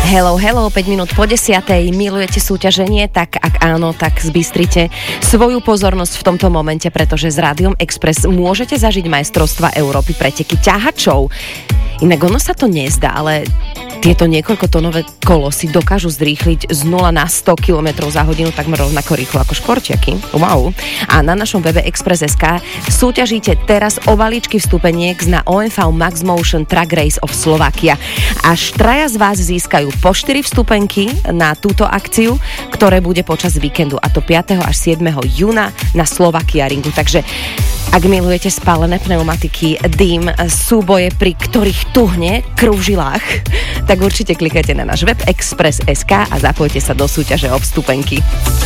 Hello, 5 minút po 10. Milujete súťaženie? Tak ak áno, tak zbystrite svoju pozornosť v tomto momente, pretože s Rádiom Express môžete zažiť majstrovstvá Európy preteky ťahačov. Inak ono sa to nezdá, ale tieto niekoľkotonové kolosy dokážu zrýchliť z 0 na 100 km za hodinu takmer rovnako rýchlo ako športiaky. Wow. A na našom webe Express.sk súťažíte teraz o balíčky vstupeniek na OMV Max Motion Track Race of Slovakia. Až 3 z vás získajú po 4 vstupenky na túto akciu, ktoré bude počas víkendu, a to 5. až 7. júna na Slovakia Ringu. Takže ak milujete spálené pneumatiky, dým, súboje, pri ktorých tuhne krv v žilách, tak určite klikajte na náš web Express.sk a zapojte sa do súťaže o vstupenky.